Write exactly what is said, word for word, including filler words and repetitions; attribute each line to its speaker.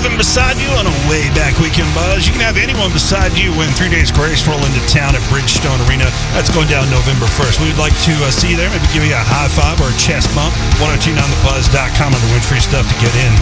Speaker 1: rhythm beside you on a way back weekend buzz. You can have anyone beside you when Three Days Grace roll into town at Bridgestone Arena. That's going down November first. We'd like to uh, see you there. Maybe give you a high five or a chest bump. ten two nine the buzz dot com on the win free stuff to get in.